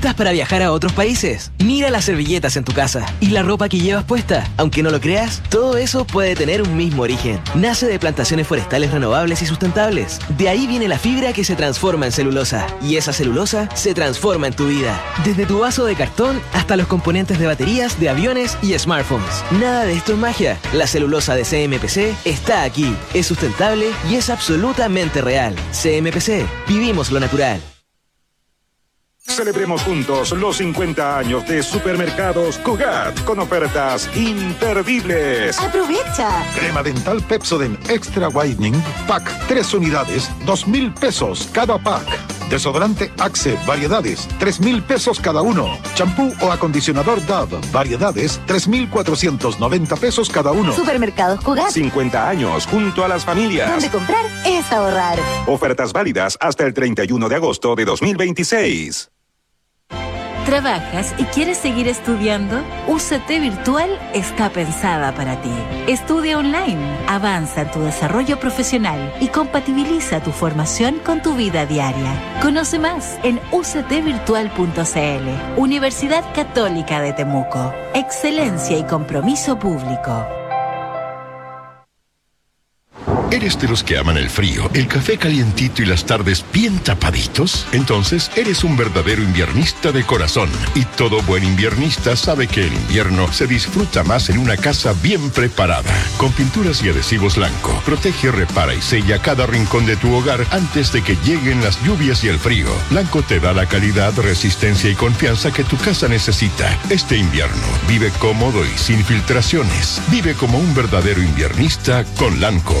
¿Listas para viajar a otros países? Mira las servilletas en tu casa y la ropa que llevas puesta. Aunque no lo creas, todo eso puede tener un mismo origen. Nace de plantaciones forestales renovables y sustentables. De ahí viene la fibra que se transforma en celulosa. Y esa celulosa se transforma en tu vida. Desde tu vaso de cartón hasta los componentes de baterías de aviones y smartphones. Nada de esto es magia. La celulosa de CMPC está aquí. Es sustentable y es absolutamente real. CMPC. Vivimos lo natural. Celebremos juntos los 50 años de Supermercados Cugat con ofertas imperdibles. ¡Aprovecha! Crema dental Pepsodent Extra Whitening Pack 3 unidades, 2,000 pesos cada pack. Desodorante Axe variedades, 3,000 pesos cada uno. Champú o acondicionador Dove variedades, 3,490 pesos cada uno. Supermercados Cugat. 50 años junto a las familias. Donde comprar es ahorrar. Ofertas válidas hasta el 31 de agosto de 2026. ¿Trabajas y quieres seguir estudiando? UCT Virtual está pensada para ti. Estudia online, avanza en tu desarrollo profesional y compatibiliza tu formación con tu vida diaria. Conoce más en uctvirtual.cl. Universidad Católica de Temuco. Excelencia y compromiso público. ¿Eres de los que aman el frío, el café calientito y las tardes bien tapaditos? Entonces, eres un verdadero inviernista de corazón. Y todo buen inviernista sabe que el invierno se disfruta más en una casa bien preparada. Con pinturas y adhesivos Blanco, protege, repara y sella cada rincón de tu hogar antes de que lleguen las lluvias y el frío. Blanco te da la calidad, resistencia y confianza que tu casa necesita. Este invierno, vive cómodo y sin filtraciones. Vive como un verdadero inviernista con Blanco.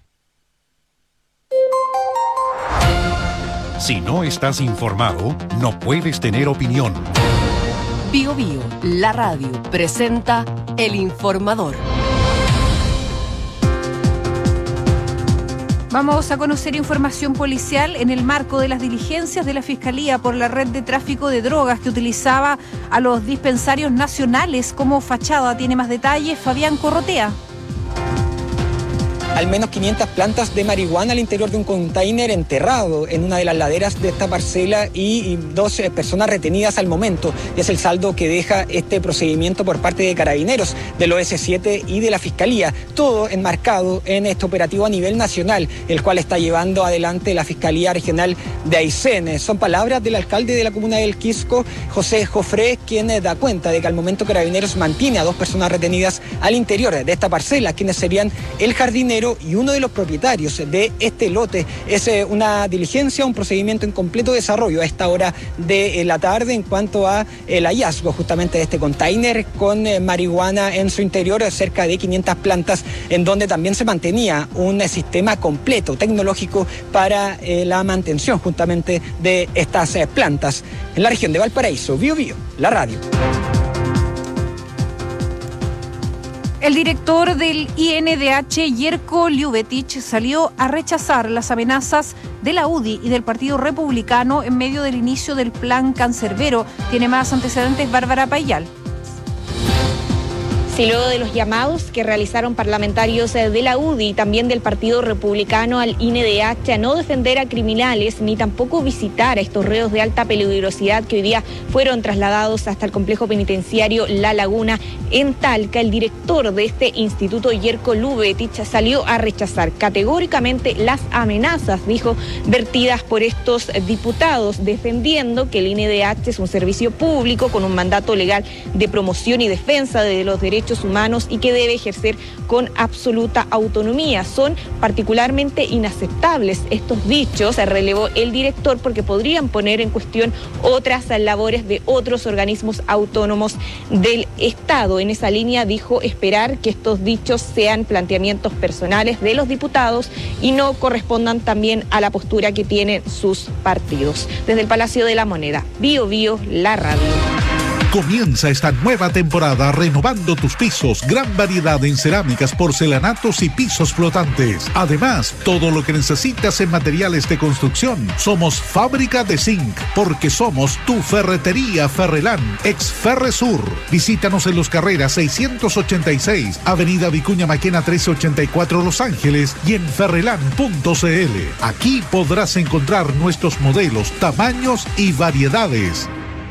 Si no estás informado, no puedes tener opinión. Bio Bio, la radio, presenta El Informador. Vamos a conocer información policial en el marco de las diligencias de la Fiscalía por la red de tráfico de drogas que utilizaba a los dispensarios nacionales como fachada. Tiene más detalles Fabián Corrotea. Al menos 500 plantas de marihuana al interior de un container enterrado en una de las laderas de esta parcela y 2 personas retenidas al momento. Es el saldo que deja este procedimiento por parte de Carabineros, del OS7 y de la Fiscalía. Todo enmarcado en este operativo a nivel nacional, el cual está llevando adelante la Fiscalía Regional de Aysén. Son palabras del alcalde de la comuna del Quisco, José Jofré, quien da cuenta de que al momento Carabineros mantiene a 2 personas retenidas al interior de esta parcela, quienes serían el jardinero y uno de los propietarios de este lote. Es una diligencia, un procedimiento en completo desarrollo a esta hora de la tarde en cuanto a el hallazgo justamente de este container con marihuana en su interior, cerca de 500 plantas, en donde también se mantenía un sistema completo tecnológico para la mantención justamente de estas plantas. En la región de Valparaíso, Bio Bio, la radio. El director del INDH, Jerko Ljubetich, salió a rechazar las amenazas de la UDI y del Partido Republicano en medio del inicio del plan Cancerbero. Tiene más antecedentes Bárbara Payal. Sí, luego de los llamados que realizaron parlamentarios de la UDI y también del Partido Republicano al INDH a no defender a criminales ni tampoco visitar a estos reos de alta peligrosidad que hoy día fueron trasladados hasta el complejo penitenciario La Laguna en Talca, el director de este instituto, Jerko Ljubetich, salió a rechazar categóricamente las amenazas, dijo, vertidas por estos diputados, defendiendo que el INDH es un servicio público con un mandato legal de promoción y defensa de los derechos humanos y que debe ejercer con absoluta autonomía. Son particularmente inaceptables estos dichos, relevó el director, porque podrían poner en cuestión otras labores de otros organismos autónomos del Estado. En esa línea dijo esperar que estos dichos sean planteamientos personales de los diputados y no correspondan también a la postura que tienen sus partidos. Desde el Palacio de la Moneda, Bio Bio, la radio. Comienza esta nueva temporada renovando tus pisos. Gran variedad en cerámicas, porcelanatos y pisos flotantes. Además, todo lo que necesitas en materiales de construcción. Somos Fábrica de Zinc, porque somos tu ferretería Ferrelán, ex Ferresur. Visítanos en Los Carreras 686, Avenida Vicuña Maquena 1384 Los Ángeles y en ferrelán.cl. Aquí podrás encontrar nuestros modelos, tamaños y variedades.